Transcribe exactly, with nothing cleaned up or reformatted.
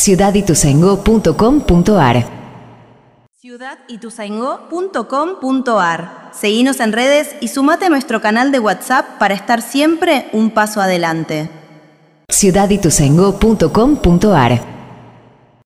ciudad ituzaingó punto com punto ar. ciudad ituzaingó punto com punto ar. Seguinos en redes y sumate a nuestro canal de WhatsApp para estar siempre un paso adelante. ciudad ituzaingó punto com punto ar.